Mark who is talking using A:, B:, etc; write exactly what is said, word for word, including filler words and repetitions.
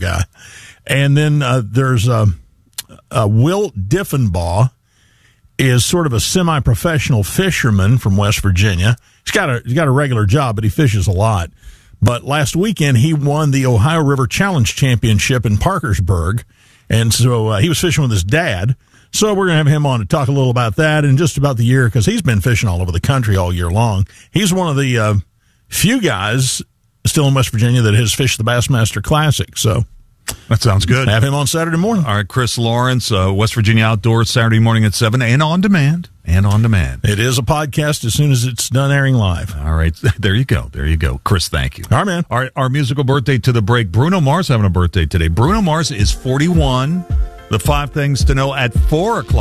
A: guy. And then uh, there's uh, uh, Will Diffenbaugh is sort of a semi-professional fisherman from West Virginia. He's got a he's got a regular job, but he fishes a lot. But last weekend, he won the Ohio River Challenge Championship in Parkersburg, and so uh, he was fishing with his dad. So we're going to have him on to talk a little about that and just about the year, because he's been fishing all over the country all year long. He's one of the uh, few guys still in West Virginia that has fished the Bassmaster Classic. So
B: that sounds good.
A: Have him on Saturday morning.
B: All right, Chris Lawrence, uh, West Virginia Outdoors, Saturday morning at seven, and on demand. And on demand.
A: It is a podcast as soon as it's done airing live.
B: All right, there you go. There you go. Chris, thank you.
A: All right, man.
B: All right, our musical birthday to the break. Bruno Mars having a birthday today. Bruno Mars is forty-one. The five things to know at four o'clock.